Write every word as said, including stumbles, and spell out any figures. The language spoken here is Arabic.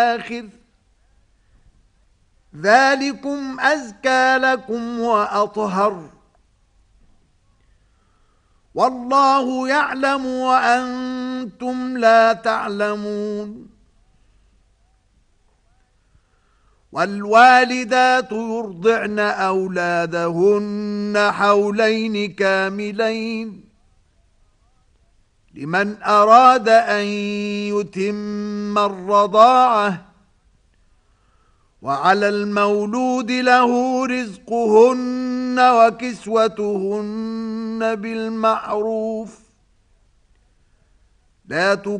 الآخر ذلكم أزكى لكم وأطهر والله يعلم وأنتم لا تعلمون. والوالدات يرضعن أولادهن حولين كاملين لمن أراد أن يتم الرضاعة وعلى المولود له رزقهن وكسوتهن بالمعروف لا